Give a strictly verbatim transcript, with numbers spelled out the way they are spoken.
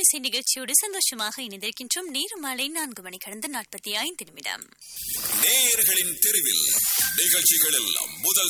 இசை நிகழ்ச்சியோடு சந்தோஷமாக இணைந்திருக்கின்றோம். நேரம் மாலை நான்கு மணி கடந்த நாற்பத்தி ஐந்து நிமிடம். நேயர்களின் தெருவில் நிகழ்ச்சிகளில் முதல்